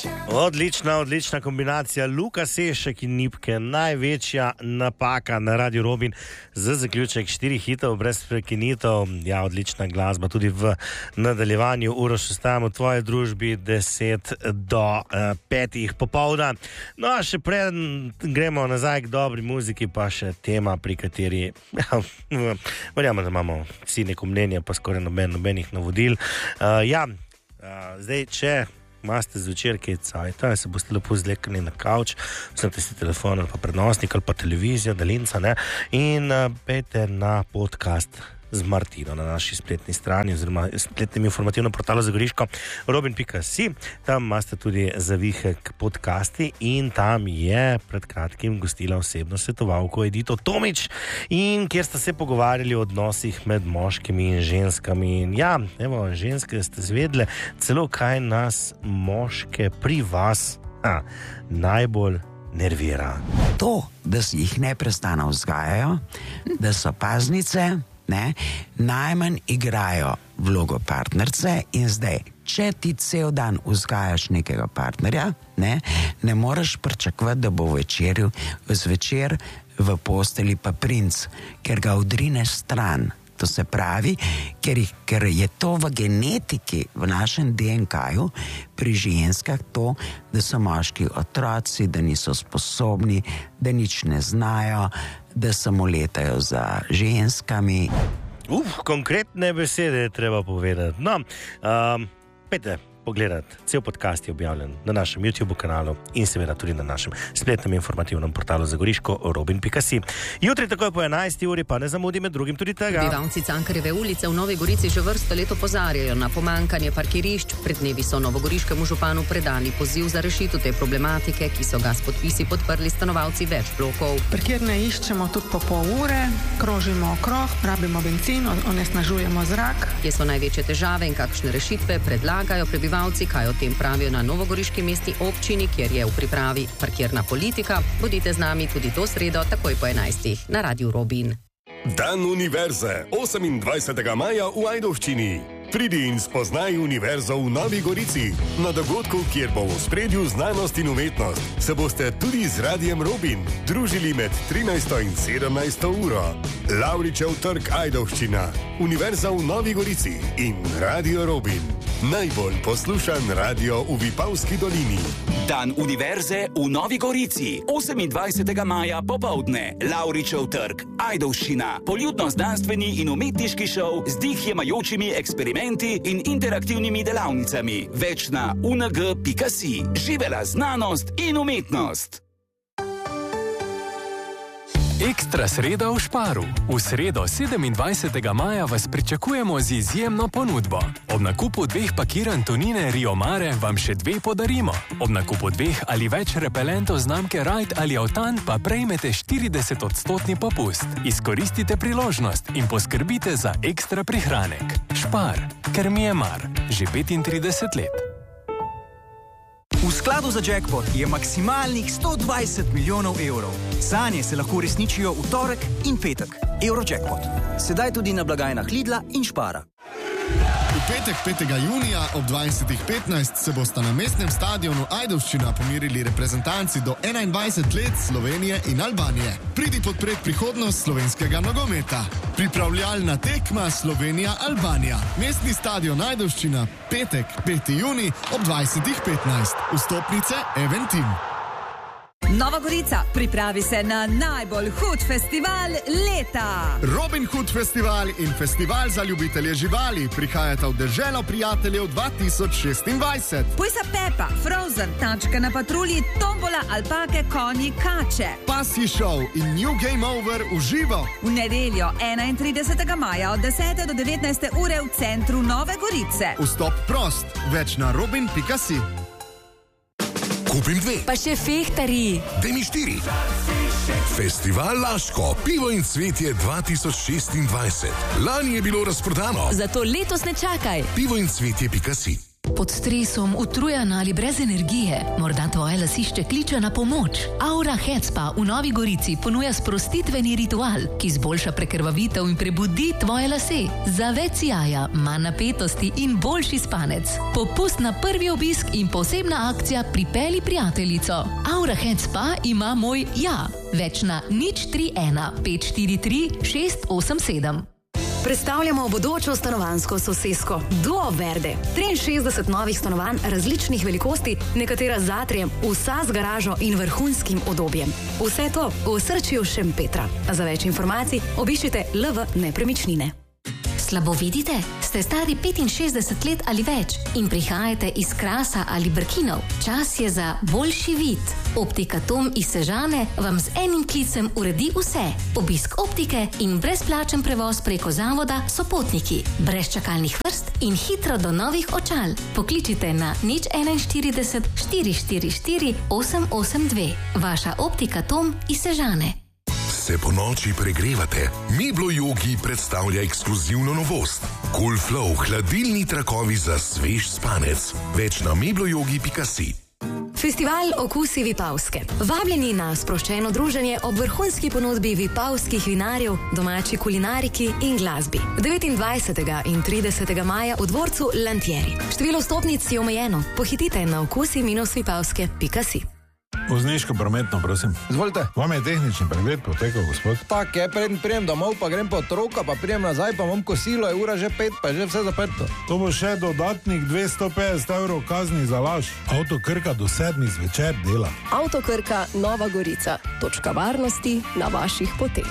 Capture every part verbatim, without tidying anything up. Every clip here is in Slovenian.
Odlična, odlična kombinacija. Luka Sešek in Nipke, največja napaka na Radio Robin za zaključek štirih hitov brez prekinitev. Ja, odlična glasba tudi v nadaljevanju. Uroš, ostajamo v tvoji družbi deset do petih popoldan. No, a še pred gremo nazaj k dobri muziki, pa še tema, pri kateri ja, verjamem, da imamo vsi neko mnenje, pa skoraj noben, nobenih navodil. Uh, ja, uh, zdaj, če imate zvečer kaj cajta, se boste lepo zlekali na kavč, vzemite si telefon ali pa prenosnik ali pa televizijo, daljinca, ne, in uh, pejte na podcast z Martino na naši spletni strani oziroma spletnem informativnem portalu Zagoriško robin pika si. Tam imate tudi zavihek podcasti in tam je pred kratkim gostila osebno svetovalko Edito Tomič, in kjer sta se pogovarjali o odnosih med moškimi in ženskami. In ja, evo, ženske ste zvedle celo, kaj nas moške pri vas a, najbolj nervira. To, da si jih neprestano vzgajajo, da so paznice, ne, najmanj igrajo vlogo partnerce, in zdaj, če ti cel dan vzgajaš nekega partnerja, ne, ne moreš pričakovati, da bo večerju, zvečer v posteli pa princ, ker ga odrine stran. To se pravi, ker, ker je to v genetiki, v našem D N K-ju, pri ženskah to, da so moški otroci, da niso sposobni, da nič ne znajo, da samo letajo za ženskami. Uf, konkretne besede je treba povedati. No, um, pejte pogledati, cel podcast je objavljen na našem YouTube kanalu in seveda tudi na našem spletnem informativnem portalu Zagoriško robin pika si. Jutri takoj po enajsti uri pa ne zamudi med drugim tudi tega. Prebivalci Cankarjeve ulice v Novi Gorici že vrsto let opozarjajo na pomanjkanje parkirišč. Pred dnevi so novogoriškemu županu predali poziv za rešitev te problematike, ki so ga s podpisi podprli stanovalci več blokov. Parkirne iščemo tudi po pol ure, krožimo okrog, rabimo bencin, onesnažujemo zrak. Kje so največje težave in kakšne rešitve predlagajo prebivalci? Kaj o tem pravijo na novogoriški mestni občini, kjer je v pripravi parkirna politika. Bodite z nami tudi to sredo, takoj po enajstih na Radiu Robin. Dan univerze, osemindvajsetega maja v Ajdovščini. Pridi in spoznaj univerzo v Novi Gorici. Na dogodku, kjer bo v spredju znanost in umetnost, se boste tudi z Radijem Robin družili med trinajsto in sedemnajsto uro. Lavričev trg Ajdovščina, univerza v Novi Gorici in Radio Robin. Najbolj poslušan radio v Vipavski dolini. Dan univerze v Novi Gorici, osemindvajsetega maja popoldne. Lavričev trg Ajdovščina, poljudno-znanstveni in umetniški šov z dih jemajočimi eksperimenti in interaktivnimi delavnicami. Več na u n g pika si. Živela znanost in umetnost. Ekstra sreda v Šparu. V sredo sedemindvajsetega maja vas pričakujemo z izjemno ponudbo. Ob nakupu dveh pakiranj tunine Rio Mare vam še dve podarimo. Ob nakupu dveh ali več repelentov znamke Ride ali Autan pa prejmete štirideset odstotni popust. Izkoristite priložnost in poskrbite za ekstra prihranek. Špar, ker mi je mar. Že petintrideset let. V skladu za jackpot je maksimalnih sto dvajset milijonov evrov. Sanje se lahko resničijo v torek in petek. Eurojackpot. Sedaj tudi na blagajnah Lidla in Špara. V petek petega junija ob dvajsetih petnajst se bosta na mestnem stadionu Ajdovščina pomirili reprezentanci do enaindvajset let Slovenije in Albanije. Pridi podpret prihodnost slovenskega nogometa. Pripravljalna tekma Slovenija-Albanija. Mestni stadion Ajdovščina, petek peti junij ob dvajsetih petnajst. Vstopnice Eventim. Nova Gorica, pripravi se na najbolj hud festival leta. Robin Hood festival in festival za ljubitelje živali prihajata v deželo prijateljev dva tisoč šestindvajset. Pujsa Pepa, Frozen, tačka na patrulji, tombola, alpake, konji, kače. Pasji šov in New Game Over v živo. V nedeljo enaintridesetega maja od desete do devetnajste ure v centru Nove Gorice. Vstop prost, več na robin pika si. Kupim dve. Pa še fehtari. Dej mi štiri. Festival Laško, pivo in cvetje dva tisoč šestindvajset. Lani je bilo razprodano. Zato letos ne čakaj. pivo in cvetje pika si. Pod stresom, utrujen ali brez energije, morda tvoje lasišče kliče na pomoč. Aura Head Spa v Novi Gorici ponuja sprostitveni ritual, ki izboljša prekrvavitev in prebudi tvoje lase. Za več sijaja, manj napetosti in boljši spanec. Popust na prvi obisk in posebna akcija Pripelji prijateljico. Aura Head Spa ima moj ja. Več na nič tri ena pet štiri tri šest osem sedem. Predstavljamo bodočo stanovanjsko sosesko Duo Verde. triinšestdeset novih stanovanj različnih velikosti, nekatera z atrijem, vsa z garažo in vrhunskim udobjem. Vse to v osrčju Šempetra. Za več informacij obiščite L V Nepremičnine. Slabo vidite? Ste stari petinšestdeset let ali več in prihajate iz Krasa ali Brkinov? Čas je za boljši vid. Optika Tom iz Sežane vam z enim klicem uredi vse. Obisk optike in brezplačen prevoz preko zavoda Sopotniki. Brez čakalnih vrst in hitro do novih očal. Pokličite na nič enainštirideset štiri štiri štiri osem osem dve. Vaša Optika Tom iz Sežane. Se po noči pregrevate? Meblo Yogi predstavlja ekskluzivno novost. Cool Flow, hladilni trakovi za svež spanec. Več na mebloyogi pika si. Festival Okusi Vipavske. Vabljeni na sproščeno druženje ob vrhunski ponudbi vipavskih vinarjev, domači kulinariki in glasbi. devetindvajsetega in tridesetega maja v dvorcu Lantieri. Število stopnic je omejeno. Pohitite na okusi vipavske pika si. Vozniško prometno, prosim. Izvolite. Vam je tehnični pregled potekal, gospod? Tak je, preden prijem domov, pa grem po otroka, pa prijem nazaj, pa imam kosilo, je ura že pet, pa je že vse zaprto. To bo še dodatnih dvesto petdeset evrov kazni za laž. Avto Krka do sedmih zvečer dela. Avto Krka Nova Gorica. Točka varnosti na vaših poteh.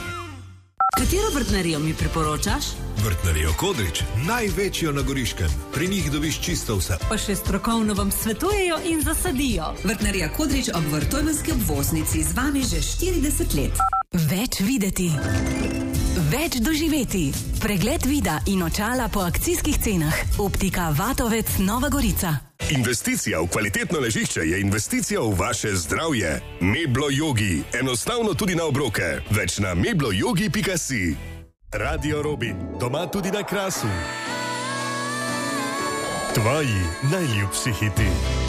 Katero vrtnarijo mi priporočaš? Vrtnarijo Kodrič, največjo na Goriškem. Pri njih dobiš čisto vse. Pa še strokovno vam svetujejo in zasadijo. Vrtnarija Kodrič ob Vrtojmenski obvoznici z vami že štirideset let. Več videti. Več doživeti. Pregled vida in očala po akcijskih cenah. Optika Vatovec Nova Gorica. Investicija v kvalitetno ležišče je investicija v vaše zdravje. Meblo Yogi. Enostavno tudi na obroke. Več na mebloyogi pika si. Radio Robin. Doma tudi na Krasu. Tvoji najljubši hiti.